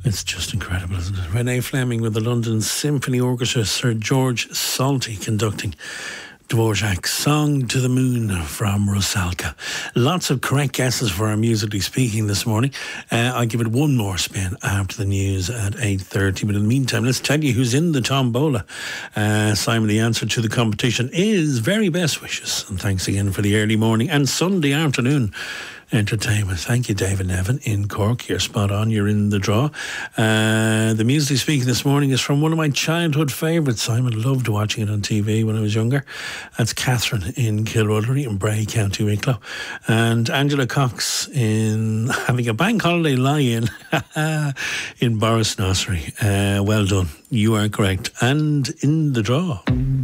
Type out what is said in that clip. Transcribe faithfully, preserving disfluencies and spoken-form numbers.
It's just incredible, isn't it? Renee Fleming with the London Symphony Orchestra, Sir George Solti conducting Dvorak's Song to the Moon from Rusalka. Lots of correct guesses for our Musically Speaking this morning. Uh, I'll give it one more spin after the news at eight thirty. But in the meantime, let's tell you who's in the tombola. Uh, Simon, the answer to the competition is very best wishes. And thanks again for the early morning and Sunday afternoon entertainment. Thank you, David Nevin in Cork. You're spot on. You're in the draw. Uh, the Musically Speaking this morning is from one of my childhood favourites. Simon loved watching it on T V when I was younger. That's Catherine in Kilruddery in Bray, County Wicklow. And Angela Cox in having a bank holiday lie-in in Borris Nursery. Uh, well done. You are correct. And in the draw.